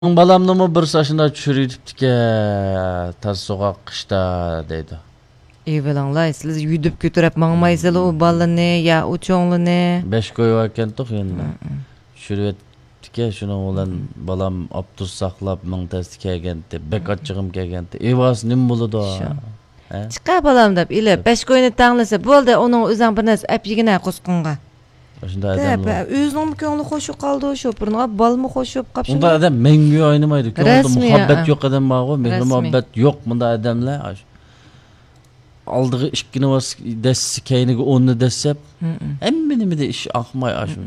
Balamni mı bir saçında çürütüptike taz soğuk kışta deydi. Eyvallah, siz yüdüp götürüp mağmaysalı o balını ya o çoğunluğunu. 5 koyu varken tok yanında. Çürütüptike şunu olan balam aptus saklap mın testi kegenti, bek açığım kegenti. Evas nim bulu da. Çıkar balam da ile 5 koyunu tanlasa bolda onun özün bir nas ap yigine qusqunga. Şunda adam var. Özünün köngülü hoşu qaldı şu burun bal mı hoşup qapşın. Bunda adam mengü oynamaydı. Köngülde muhabbet yok adam var o. Mehri muhabbet yok bunda adamlar. Aldığı işkini var desi keyini onu desep. Emmeni de iş akmay aşın.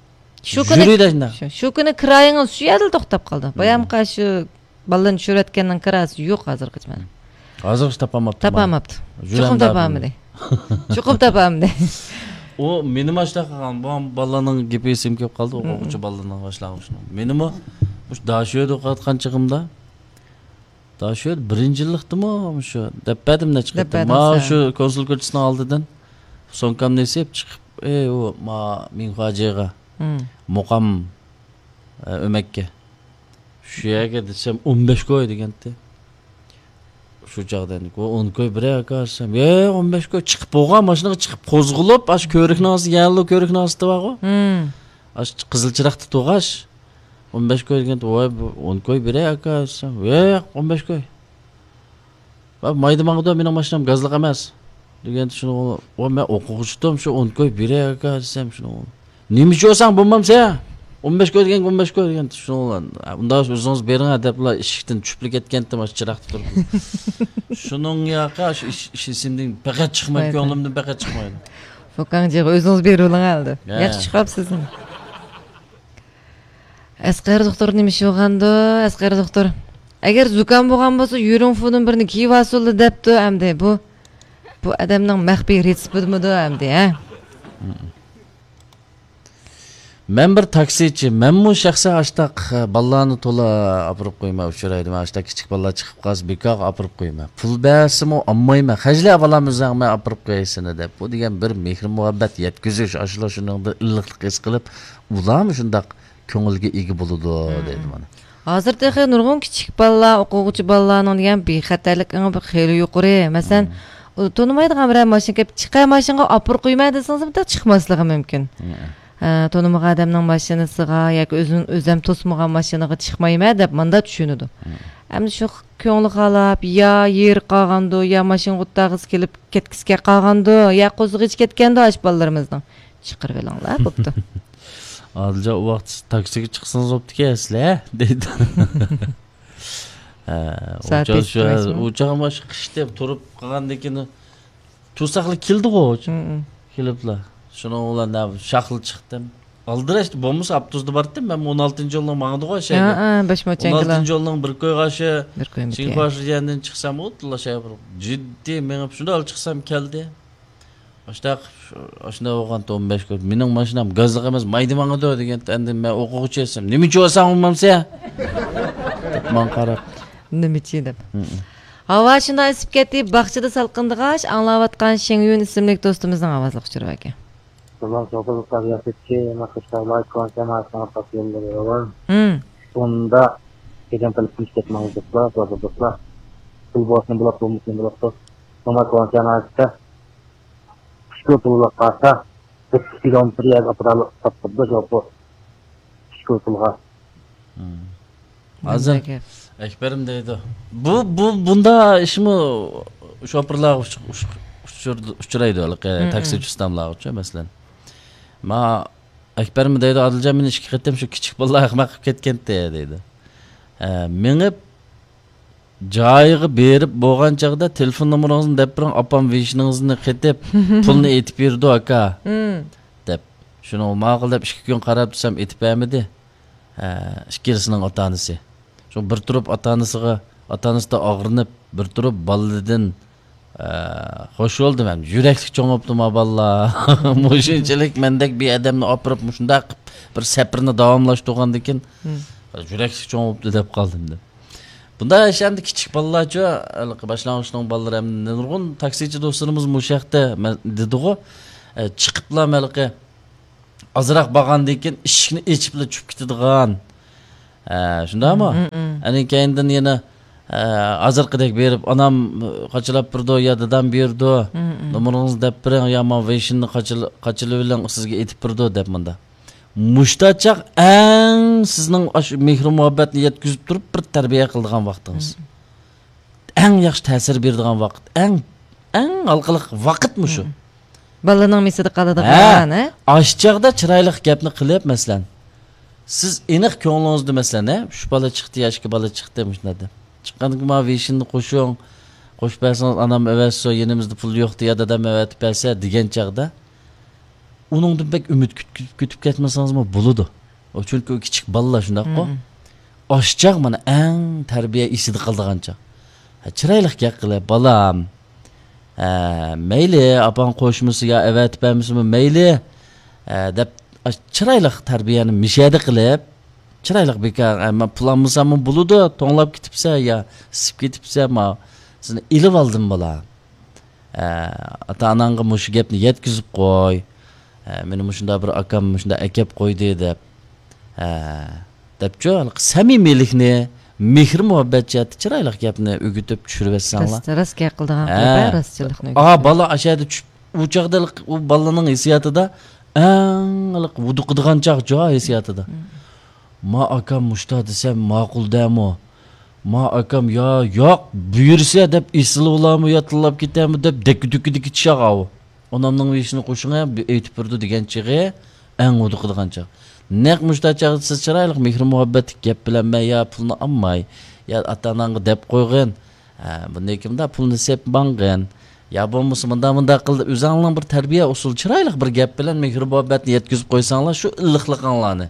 Şu günü kirayınız şu yerdə toxtab qaldı. Bayam qaşı balın şöhretkenden kirası yok hazır qızman. Hazır tapamaptı. Tapamaptı. Çuqum tapamdı. Çuqum tapamdı. O benim başta kalgan bu ballanın gibi isim kep kaldı o okucu ballanın başlangıçında. Benim o daha şöyle okatkan çıkımda. Daha şöyle birinci yıllıktı mı şu depedim ne çıktı. Ma şu konsul kötüsünü aldıdan. Son kam nesi hep çıkıp o ma min hacıga. Mukam Ömekke. Şu yere desem 15 koy degenti. Şu çağdan o 10 koy bire akarsam 15 koy çıkıp boğa maşına çıkıp kozgulup aş körük nası yağlı körük nası da var o. Aş kızıl çıraktı toğaş 15 koy degenti 10 koy bire akarsam 15 koy. Bak maydımanı da benim maşınam gazlık emez. Degenti şunu o ben okuğuştum şu 10 koy bire akarsam şunu. Neymiş olsan bulmam sen. 15 koy degen 15 koy degen şunu olan. Bunda özünüz berin adapla işikten çüplük etkendim aş çıraktı durdu. Şunun yaqa iş isimden paqat çıkmak yolumdan paqat çıkmaydı. Fokan özünüz berulan aldı. Yaxşı çıqapsızın. Asqar doktor neymiş olğanda? Asqar doktor. Agar zukam bolgan bolsa yürün fudun birini kiyip asıldı depdi amde bu adamның məxfi retseptimi da amde ha. Ben bir taksici, men mu şahsi aştaq ballarını tola apırıp koyma uçuraydım. Aştaq kichik ballar çıkıp qaz bekaq apırıp koyma. Pul bəsim o ammayma. Xajli avalamızdan men apırıp qoyaysın deb. Bu degan bir mehr muhabbet yetküzüş aşıla şuningda illiqlik his qilib, ularmı şundaq ko'ngilga ega bo'ladi dedi mana. Hozirda nurg'un kichik ballar, o'quvchi ballarning degan bexatarlik bir xeyli yuqori. Masalan, tanımaydigan bir mashina kelib chiqay mashinaga apırıp qo'ymaydi desangiz bitta chiqmasligi mumkin. Tanımagan adamның mashinasiga yoki o'zim to'smagan mashinaga chiqmayman deb menda tushunadi. Endi shu ko'ngli qalab, ya yer qolgandi, ya mashina o'tag'iz kelib ketkizga qolgandi, ya qo'zg'ich ketganda ash ballalarimizning chiqirib olinglar bo'pti. Adilja u vaqt taksiga chiqsangiz bo'pti-ku sizlar dedi. Uçağıma qishda turib qolgandan to'saqli keldi-ku. Keliblar. Şuna olan da şahlı çıktım. Aldıraştı bomuz aptuzdu bardım ben 16. yolun mağdı koy şey. 16. yolun bir koy qaşı. Çin qaşı yandan çıksam otla şey yapıp ciddi men şunda al çıksam geldi. Aşında oğan 15 koy. Mening maşinam gazlık emas maydımanı da degen endi men okuqçı esem. Nemeçe olsam olmamsa? Men qarab. Nemeçe dep. Hava şunda esip ketip baqçıda salqındıgaş anlavatqan Şengyun isimli dostumuzdan avazlıq uçurub ekan. Tamam, sokaklar yapıcı, makaslarla konsemat sanatçıları var. Sonunda gelen palestin ketmangızlar, tozluklar. Bu basın bulak olmuşsun bulak. Sonra konsemat'ta psikotolog varsa 40 kilometre yapıralı saptırdı jopu. Psikotolog. Hazır. Ekberim deydi. Bunda işimi şopırlar uçuraydı alık taksi sistemler uçuyor mesela. Ma Ekberim deydi Adilcan men işki kettim şu kichik ballar ahmaq ketken deydi. Meni joyiga berib bo'lgan chaqda telefon nomeringizni deb biring opam vishingizni ketib pulni aytib berdi aka. Deb shuni ma'qul deb 2 kun qarab tursam aytib bermadi. Ikkisining ota-onasi. Şu bir turib ota-onasi da og'rinib bir turib baladan hoş oldu ben. Yüreklik çoğumuptu ma balla. Muşinçilik mendek bir adamni opirib mushundaq bir saprni davomlashtirgandikin yüreklik çoğumuptu deb qaldim deb. Bunda şimdi kichik balalarcha boshlang'ich balalar ham nurg'un taksichi do'stlarimiz mushaqda dedi-ku chiqiblar malqa azroq bo'lgandan keyin eshikni echibla tushib ketadigan Shundaymi? Anin keyindan yana azırqidek berip anam qaçılap birdi ya dadam berdi. Numarangizni deb bering ya men Vision'ni qaçılı bilan sizga aytib birdi deb menda. Mushtachaq eng sizning mehr muhabbatni yetkazib turib bir tarbiya qiladigan vaqtingiz. Eng yaxshi ta'sir beradigan vaqt, eng alqiliq vaqt mushu. Balaning misida qoladigan, Ashchaqda chiroyli gapni qilib, masalan, siz aniq ko'nglingizda masalan, shu bola chiqdi, yoshki bola chiqdi shunday. Chiqqandan keyin Vision'ni qo'shing, qo'shib bersangiz anam avazso yenimizda pul yo'qdi ya dadam avatib bersa degan chaqda uningdan bek umid kutib ketmasangizmi bo'ladi. O chunki u kichik bolalar shundaqku. Ashchaq mana eng tarbiya isida qoldigan chaq. Chiroyli gap qilib, balam mayli apang qo'shmisi ya avatib bermisimi mayli deb chiroyli tarbiyani mishada qilib chiroyli bekar planmisam bo'ladi, to'nglab ketibsa ya sip ketibsa ma seni ilib oldim bola. Ata-onangga mush gapni yetkazib qo'y. Meni shunda bir akam shunda akab qo'ydi deb. Debchi, samimiylikni, mehr muhabbatchati chiroyli gapni o'gitib tushiribetsanglar. Rast gap qildigan qilib rastchilikni. Bola ashada u chaqda u bolaning hissiyatida eng vuduqdigan chaq jo hissiyatida. Ma akam mushta desam ma'quldami? Ma akam ya yo'q buyursa deb isli ularmi yotlab ketami deb dekduk chaqav. Onamning ishini qo'shing'a aytib turdi degan chig'i eng vuduqdigan chaq. Naq mushta chaq siz chiroyli mehr muhabbat gap bilan ya pulni olmay ya ata-onangga deb qo'ygan. Bunday kimda pulni sep bangan. Ya bo'lmasa munda qildi o'zingizning bir tarbiya usul chiroyli bir gap bilan mehr muhabbatni yetkazib qo'ysanglar shu illiqliqinglarni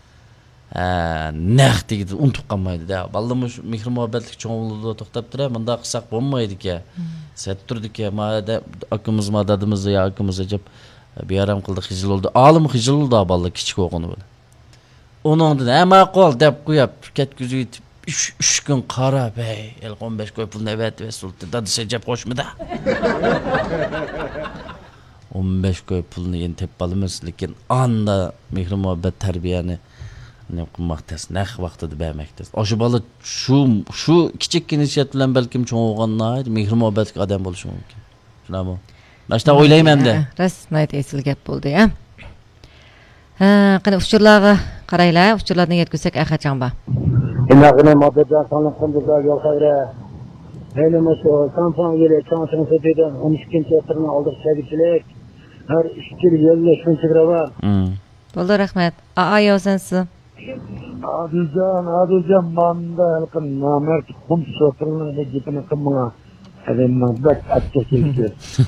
naq degdi unutib qolmaydi da. Ballam mehr muhabbatlik cho'ng'ilida to'xtab turay, bunda qilsak bo'lmaydi-ki. Set turdi-ki, ma'ada akamiz madadimiz ya akamiz deb beyaram qildi, xijil oldu. Olim xijil oldu balla kichik o'g'ini bilan. Onundan ma'qul deb qo'yib ketkizib 3 kun qarab, ey, 15 ko'y pulni avatib sulti. Dadisi jab qo'shmida. 15 ko'y pulni endi tep olamiz, lekin anda mehr muhabbat tarbiyani ne qilmoqdasiz, naq vaqtida bermoqdasiz. O'sha bola shu kichikgina niyat bilan balkim cho'ng'ilganlar mehr muhabbatli odam bo'lishi mumkin. Shunami? Mana shunday o'ylayman-da. Rasmayt esil gap bo'ldi, ha. Qani uchurlarga qaraylar, uchurlarni yetkazsak qachon ba. Inaqini moddadan sanaqında yol xayra. Helimi şu kampanya ile çalışan sözüden 12. yatırını aldık sevgilik. Her 2 yıl şuncha var. Bo'ldi, rahmat. Yo'sansiz. Adilcan manda halkın namert kum sofrasında gitme kımına. Hem bak açık geldi.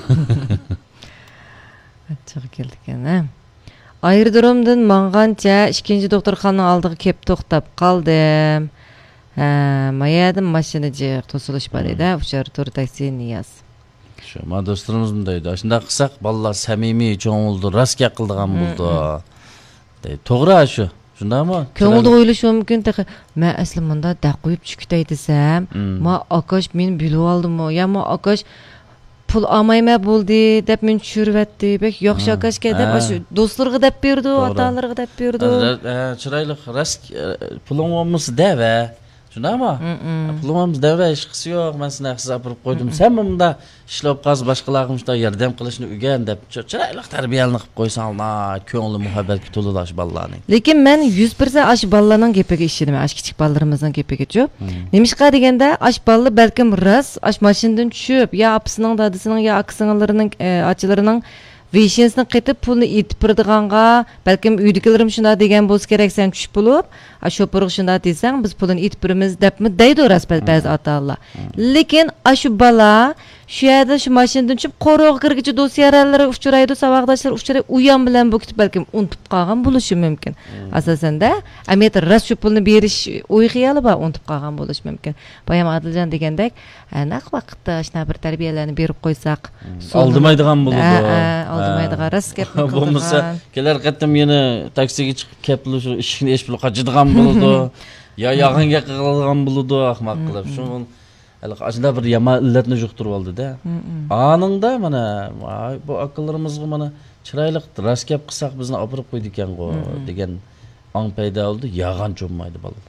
Açık geldi ekan. Ayrıdırımdan mağanca 2. doktorxonaning oldiga kelib to'xtab qoldim. Mayadim mashinacı to'silish bor edi. O'sha tur taksi Niyaz. Shu ma do'stlarimiz bundaydi. Shunda qilsak bolalar samimiy cho'ng'ildi, rastga qildigan bo'ldi. To'g'ri shu. Shundaymi? Ko'ngilda o'ylash mumkin. Men asli bunda da qo'yib chiqtay desam, ma Akash men bilib oldimmi? Ya ma Akash pul olmayma bo'ldi deb men tushiribdi. Bek yaxshi Akashga deb shu do'stlarga deb berdi, ota-onalarga deb berdi. Chiroyli rast pulim olmasa deva. Shundaymi? Pulimiz deva ish qilsa yo'q, men seni haqsiz olib qo'ydim. Sen bunda ishlab qaz boshqalarga shunday yordam qilishni o'rgan deb chiroyli tarbiyani qilib qo'ysanglar, ko'ngli muhabbatga to'lalash bolalarning. Lekin men 100% ash bolalarning gapiga ishondim, ash kichik bolalarimizning gapiga jo'p. Nemishqa deganda ash bolalar balkim ras ash mashinadan tushib, ya opasining, dadasining, ya aksinglarining, achalarining Vishensni qaytib pulni etib birdiganga, balkim uydagilarim shunda degan bo'lsa kerak, sen tushib bo'lib, shopirga shunda desang, biz pulni etib birimiz debmi deydi ba'zi ota-onalar. Lekin shu bola shu yerda shu mashinadan tushib qo'rg'oq kirgichi do'stlarlari uchraydi, saboqdoshlar uchraydi, u ham bilan bu kitib balkim unutib qolgan bo'lishi mumkin. Asosanda amiyat ras shu pulni berish o'y xiyoli bor, unutib qolgan bo'lishi mumkin. Bayam Adiljon degandek, naq vaqtda shuna bir tarbiyalarni berib qo'ysak, oldimaydigan bo'ladi. Oldimaydigan ras gapni qilgan. Bo'lmasa, kelar qatim yana taksiga chiqib kepli shu ishni eshib qochadigan bo'ladi. Ya yog'inga qiladigan bo'ladi, ahmoq qilib. Shu Aslında bir yama illatni yuqtirib oldi-da. Anında mana bu aqllarimizga mana chiroyli raskab qilsak bizni olib qo'ydi ekan-ku degan ong paydo oldi. Yag'an cho'mmaydi bolalar.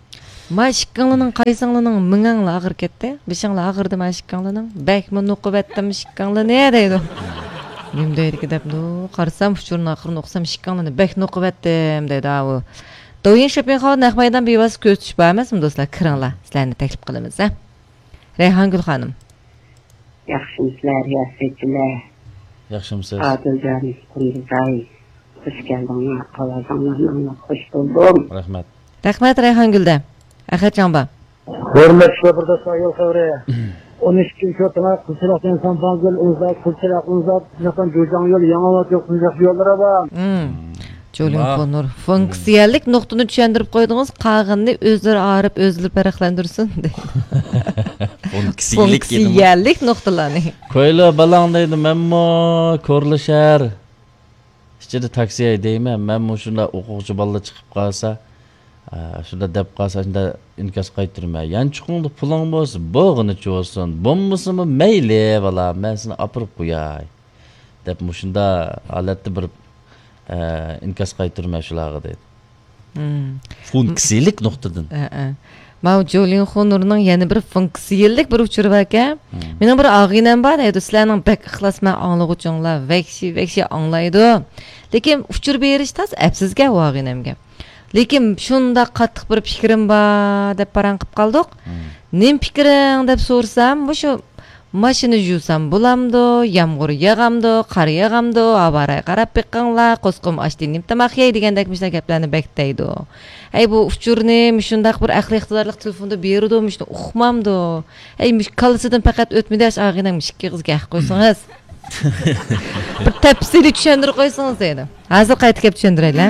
Ma şikkanlının qaysınlının mыңаңla ağır ketdi. Bişіңla ağırdı ma şikkanlının. Bək mi nuqubətdim şikkanlı ne deydi? Nем deydi ki dep, qarsam uçurun axırını oqsam şikkanlını bək nuqubətdim deydi o. Doyun Şoppenhauer Naqmaydan bevas көз түшіп бармасым достар, кіріңла. Сілерді тәкліп қылымыз, а? Reyhangül xanım. Yaxşımsızlar, yaxşıcılar. Yaxşımsınız. Adılcan, Kunduzay. Hoş geldin. Qalazanlarla hoş buldum. Rahmat. Rahmat Reyhangül'de. Ahmetcan ba. Hürmetli şofördaşlar yol xəbəri. 12 şotuna Kılçılaqdan Sampangül, Uzak, Kılçılaq, Uzak, Kılçılaqdan Gürcan yol, Yamavat yok, Kılçılaq yollara bak. Jolun konur. Fonksiyallik nuqtını düşendirip koydunuz, qağınını özleri ağırıp, özleri pərəxləndirsin. Fonksiyallik nuqtalarını. Koyla balağındaydı, məmmo, korlu şəhər. İçədə taksiyə deyimə, məmmo şunda oxuqçu balla çıxıb qalsa, şunda dep qalsa, şunda inkas qaytırma. Yan çıxındı pulan bolsun, boğunu olsun, bombası mı meyli, valla, mən səni apırıb qoyay. Dep şunda aletli bir inkas qaytırma şulağı deydi. Funksiyalik nuqtadan. Mao Jolin Xonurning yana bir funksiyallik bir uçuru var ki. Mening bir ağinam var edi. Sizlarning bek ixlasman anlıqçыңlar vəkşi anlaydı. Lekin uçur berish tas əpsizga o ağinamga. Lekin şunda qattiq bir fikrim var deb paran qilib qoldik. Nem fikring deb so'rsam, bu shu mashina yuvsam bo'lamdi, yomg'ir yog'amdi, qor yog'amdi, avara qarab beqqanlar, qo'sqim ashtinim tamoq yey degandek mishlar gaplarni bekdaydi. Ey bu uchurni shundaq bir aqli iqtidorli telefonda berdi, mishni uqmamdi. Ey mish kalisidan faqat o'tmidash ag'inam mishki qizga qo'ysangiz. Bir tafsili tushuntirib qo'ysangiz edi. Hozir qaytib kelib tushuntiraylar.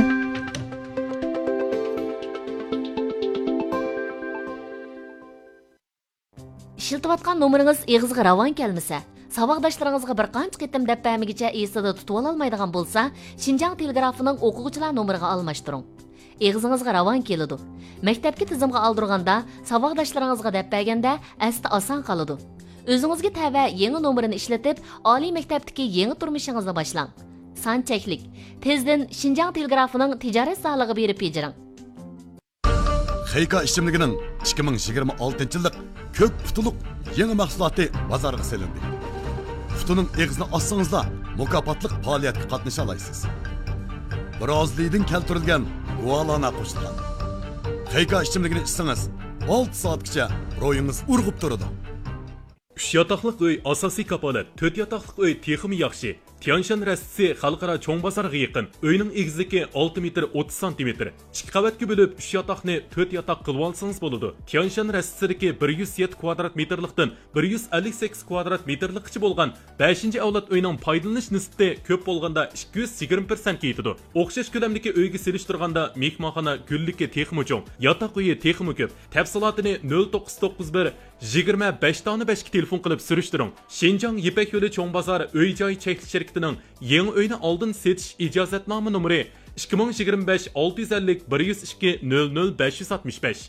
İşiltivatqan nomeriniz eğizga ravan kelmese, savaqdaşlarınızga bir qancha qitim deb bamigicha esida tutib olmaydigan bo'lsa, Xinjiang telegrafining o'quvchilar nomeriga almashtiring. Eğizingizga ravan keladi. Maktabga tizimga aldırganda, savaqdaşlarınızga deb berganda asli oson qoladi. O'zingizga tava yangi nomerini ishlatib, oliy maktabdagi yangi turmushingizni boshlang. Son cheklik. Tezdan Xinjiang telegrafining tijorat solig'i berib bejiring. Xeyka işçimliğinin 2026 yıllık kök putuluk yeni mahsulatı bazarga selindi. Putunun eğizini assanızda mukapatlık faaliyetki katnışa alaysız. Birazliydin keltirilgen guvalana koştulan. Xeyka işçimliğini içsiniz 6 saatkice royunuz urgup durudu. 3 yataqlıq öy asosiy kapolat, 4 yataqlıq öy texmi yaxshi. Tianshan rastisi xalqaro cho'ng bozorga yaqin. Uyning egizligi 6 metr 30 cm. 2 qavatga bo'lib 3 yataqni 4 yataq qilib olsangiz bo'ladi. Tianshan rastisidagi 107 kvadrat metrlikdan 158 kvadrat metrlikcha bo'lgan 5-avlod uyning foydalanish nisbati ko'p bo'lganda 220% ga yetadi. O'xshash ko'lamdagi uyga selishtirganda mehmonxona gulligi texmi cho'ng, yataq uyi texmi ko'p. Tafsilotini 0991 25 tani 5 telefon qilib surishtiring. Xinjiang Yipak yo'li cho'ng bozor uy-joy cheklik shirkatining yangi uyni oldin setish ijozatnoma nomeri 2025 650 102 00 565.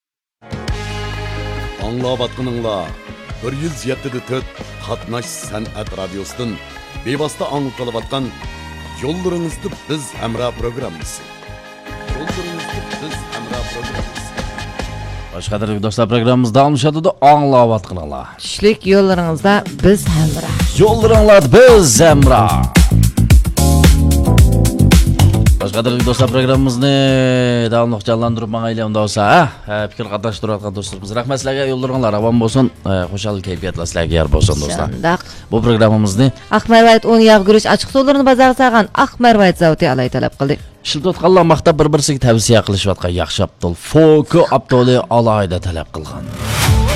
Anlavatqınыңla 107.4 Qatnash san'at radiosundan bevosita anglatilayotgan Yo'llaringizda biz hamra programmasi. Yo'llaringizda biz hamra programmasi. Başqadır dostlar programımızda almışadı da anlavatqınlar. Tushlik yo'llaringizda biz hamra. Yo'llaringlar biz hamra. Başqadır dostlar programımızını davamlıq canlandırıb mağayla onda olsa, fikir qatnaşdırıb atqan dostlarımız. Rahmet sizlərə yo'llaringlar avam bolsun, xoşal keyfiyyətlə sizlərə yer bolsun dostlar. Bu programımızı Aqmarvayt 10 yağ gürüş açıq so'llarini bozorga saqan Aqmarvayt zavodi alay talab qildi. Ishlatayotganlar maqtab bir-birisiga tavsiya qilishayotgan yaxshi Abdul Foku Abduli alayda talab qilgan.